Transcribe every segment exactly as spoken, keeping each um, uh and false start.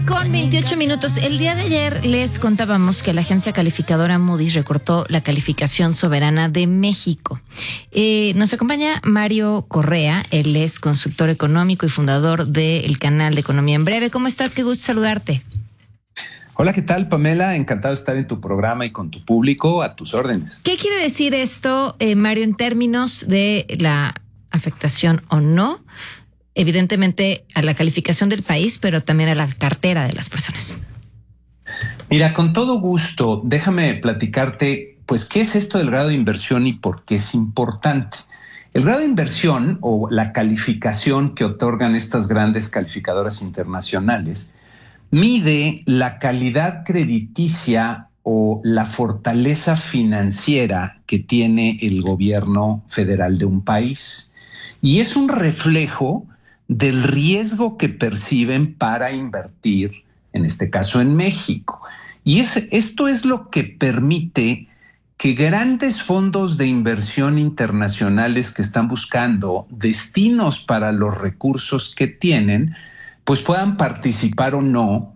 con veintiocho minutos. El día de ayer les contábamos que la agencia calificadora Moody's recortó la calificación soberana de México. Eh, nos acompaña Mario Correa, él es consultor económico y fundador del canal de Economía en Breve. ¿Cómo estás? Qué gusto saludarte. Hola, ¿qué tal, Pamela? Encantado de estar en tu programa y con tu público, a tus órdenes. ¿Qué quiere decir esto, eh, Mario, en términos de la afectación o no, evidentemente, a la calificación del país, pero también a la cartera de las personas? Mira, con todo gusto, déjame platicarte, pues, ¿qué es esto del grado de inversión y por qué es importante? El grado de inversión o la calificación que otorgan estas grandes calificadoras internacionales mide la calidad crediticia o la fortaleza financiera que tiene el gobierno federal de un país. Y es un reflejo del riesgo que perciben para invertir, en este caso en México. Y es, esto es lo que permite que grandes fondos de inversión internacionales que están buscando destinos para los recursos que tienen, pues puedan participar o no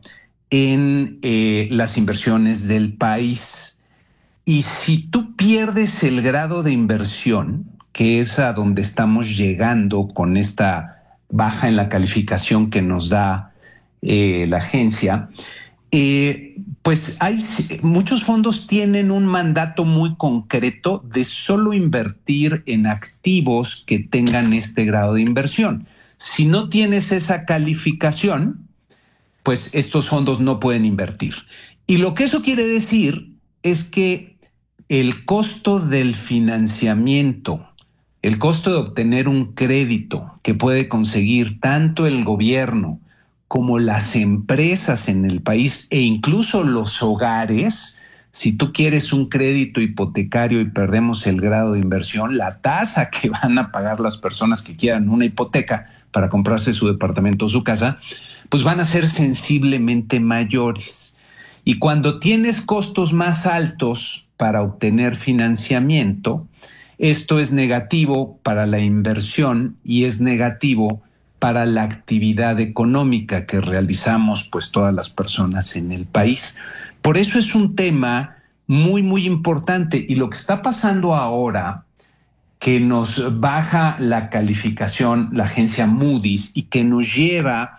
en eh, las inversiones del país. Y si tú pierdes el grado de inversión, que es a donde estamos llegando con esta baja en la calificación que nos da eh, la agencia, eh, pues hay muchos fondos tienen un mandato muy concreto de solo invertir en activos que tengan este grado de inversión. Si no tienes esa calificación, pues estos fondos no pueden invertir. Y lo que eso quiere decir es que el costo del financiamiento, el costo de obtener un crédito que puede conseguir tanto el gobierno como las empresas en el país e incluso los hogares, si tú quieres un crédito hipotecario y perdemos el grado de inversión, la tasa que van a pagar las personas que quieran una hipoteca para comprarse su departamento o su casa, pues van a ser sensiblemente mayores. Y cuando tienes costos más altos para obtener financiamiento, esto es negativo para la inversión y es negativo para la actividad económica que realizamos pues todas las personas en el país. Por eso es un tema muy, muy importante. Y lo que está pasando ahora, que nos baja la calificación la agencia Moody's y que nos lleva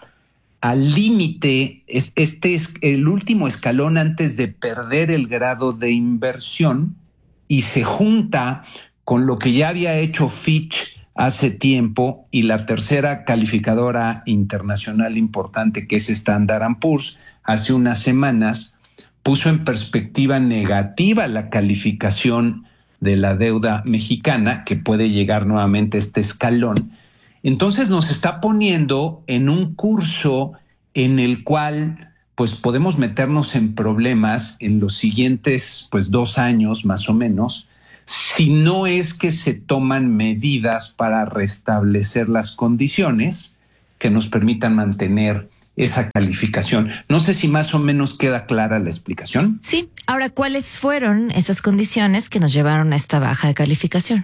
al límite, este es el último escalón antes de perder el grado de inversión, y se junta con lo que ya había hecho Fitch hace tiempo y la tercera calificadora internacional importante, que es Standard and Poor's, hace unas semanas puso en perspectiva negativa la calificación de la deuda mexicana, que puede llegar nuevamente a este escalón. Entonces nos está poniendo en un curso en el cual pues podemos meternos en problemas en los siguientes pues dos años más o menos, si no es que se toman medidas para restablecer las condiciones que nos permitan mantener esa calificación. No sé si más o menos queda clara la explicación. Sí. Ahora, ¿cuáles fueron esas condiciones que nos llevaron a esta baja de calificación?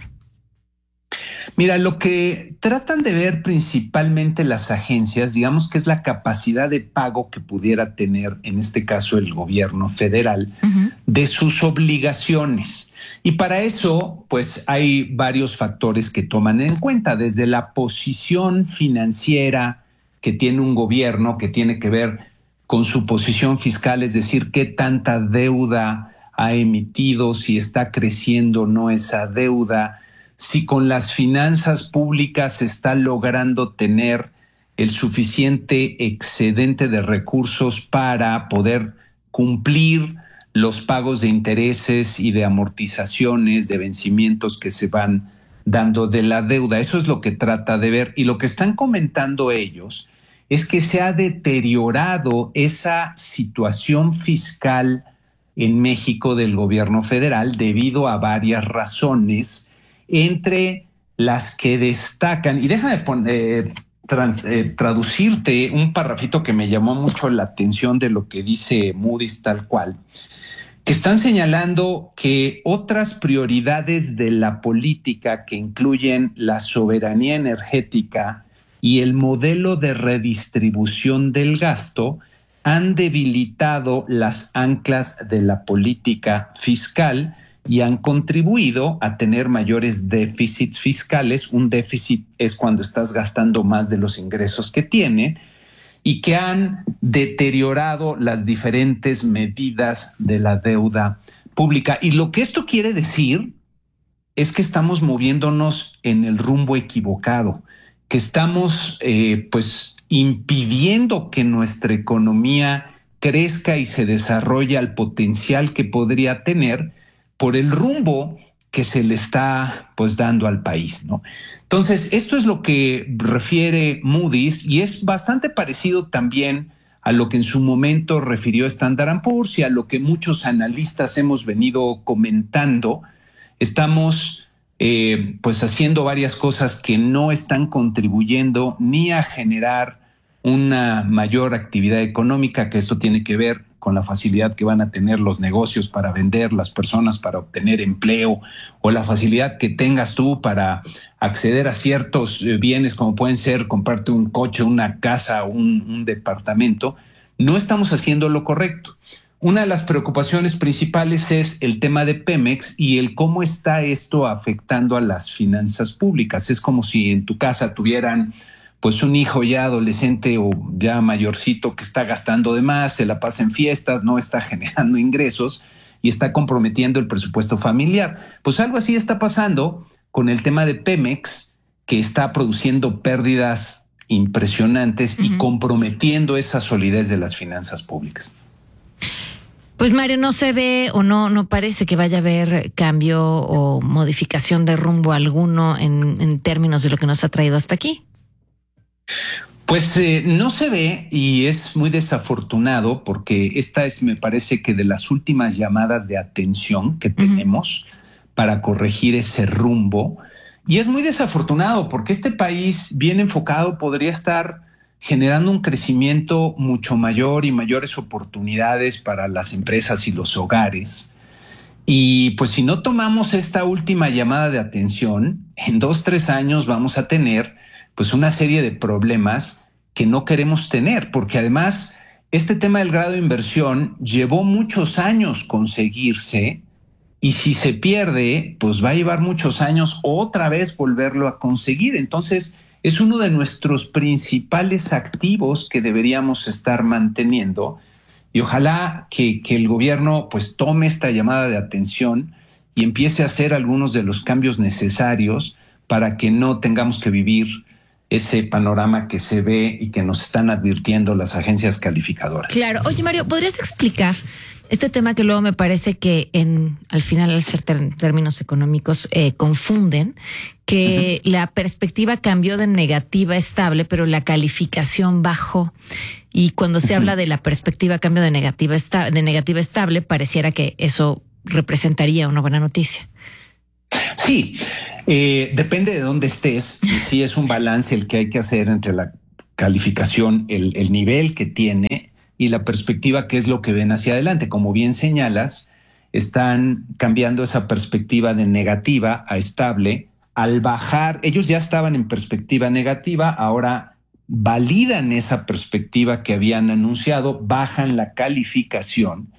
Mira, lo que tratan de ver principalmente las agencias, digamos que es la capacidad de pago que pudiera tener, en este caso, el gobierno federal, uh-huh, de sus obligaciones. Y para eso, pues hay varios factores que toman en cuenta, desde la posición financiera que tiene un gobierno, que tiene que ver con su posición fiscal, es decir, qué tanta deuda ha emitido, si está creciendo o no esa deuda, si con las finanzas públicas está logrando tener el suficiente excedente de recursos para poder cumplir los pagos de intereses y de amortizaciones, de vencimientos que se van dando de la deuda. Eso es lo que trata de ver. Y lo que están comentando ellos es que se ha deteriorado esa situación fiscal en México del gobierno federal debido a varias razones, entre las que destacan, y déjame poner, eh, trans, eh, traducirte un parrafito que me llamó mucho la atención de lo que dice Moody's tal cual, que están señalando que otras prioridades de la política que incluyen la soberanía energética y el modelo de redistribución del gasto han debilitado las anclas de la política fiscal y han contribuido a tener mayores déficits fiscales. Un déficit es cuando estás gastando más de los ingresos que tiene, y que han deteriorado las diferentes medidas de la deuda pública. Y lo que esto quiere decir es que estamos moviéndonos en el rumbo equivocado, que estamos eh, pues impidiendo que nuestra economía crezca y se desarrolle al potencial que podría tener por el rumbo que se le está pues dando al país, ¿no? Entonces, esto es lo que refiere Moody's y es bastante parecido también a lo que en su momento refirió Standard and Poor's y a lo que muchos analistas hemos venido comentando. Estamos eh, pues haciendo varias cosas que no están contribuyendo ni a generar una mayor actividad económica, que esto tiene que ver con la facilidad que van a tener los negocios para vender, las personas para obtener empleo, o la facilidad que tengas tú para acceder a ciertos bienes como pueden ser comprarte un coche, una casa, un, un departamento. No estamos haciendo lo correcto. Una de las preocupaciones principales es el tema de Pemex y el cómo está esto afectando a las finanzas públicas. Es como si en tu casa tuvieran pues un hijo ya adolescente o ya mayorcito que está gastando de más, se la pasa en fiestas, no está generando ingresos y está comprometiendo el presupuesto familiar. Pues algo así está pasando con el tema de Pemex, que está produciendo pérdidas impresionantes uh-huh. y comprometiendo esa solidez de las finanzas públicas. Pues Mario, no se ve o no, no parece que vaya a haber cambio o modificación de rumbo alguno en, en términos de lo que nos ha traído hasta aquí. Pues eh, no se ve y es muy desafortunado porque esta es, me parece que de las últimas llamadas de atención que tenemos uh-huh. para corregir ese rumbo. Y es muy desafortunado porque este país bien enfocado podría estar generando un crecimiento mucho mayor y mayores oportunidades para las empresas y los hogares. Y pues si no tomamos esta última llamada de atención, en dos, tres años vamos a tener pues una serie de problemas que no queremos tener, porque además este tema del grado de inversión llevó muchos años conseguirse y si se pierde, pues va a llevar muchos años otra vez volverlo a conseguir. Entonces es uno de nuestros principales activos que deberíamos estar manteniendo y ojalá que, que el gobierno pues tome esta llamada de atención y empiece a hacer algunos de los cambios necesarios para que no tengamos que vivir ese panorama que se ve y que nos están advirtiendo las agencias calificadoras. Claro. Oye, Mario, ¿podrías explicar este tema que luego me parece que en al final, al ser ter- términos económicos, eh, confunden, que uh-huh. la perspectiva cambió de negativa a estable, pero la calificación bajó? Y cuando se uh-huh. habla de la perspectiva cambio de negativa, esta- de negativa a estable, pareciera que eso representaría una buena noticia. Sí, eh, depende de dónde estés. Sí, es un balance el que hay que hacer entre la calificación, el, el nivel que tiene y la perspectiva, que es lo que ven hacia adelante. Como bien señalas, están cambiando esa perspectiva de negativa a estable. Al bajar, ellos ya estaban en perspectiva negativa, ahora validan esa perspectiva que habían anunciado, bajan la calificación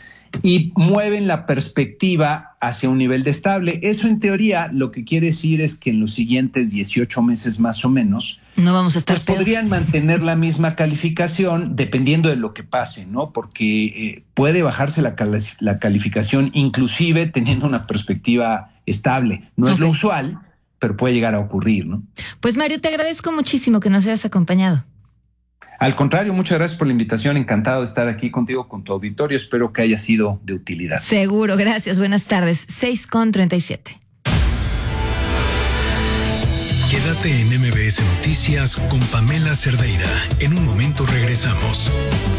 y mueven la perspectiva hacia un nivel de estable. Eso en teoría lo que quiere decir es que en los siguientes dieciocho meses más o menos no vamos a estar pues peor. Podrían mantener la misma calificación dependiendo de lo que pase, ¿no? Porque eh, puede bajarse la, cal- la calificación inclusive teniendo una perspectiva estable. No okay. es lo usual, pero puede llegar a ocurrir, ¿no? Pues Mario, te agradezco muchísimo que nos hayas acompañado. Al contrario, muchas gracias por la invitación. Encantado de estar aquí contigo, con tu auditorio. Espero que haya sido de utilidad. Seguro, gracias. Buenas tardes. seis con treinta y siete. Quédate en M B S Noticias con Pamela Cerdeira. En un momento regresamos.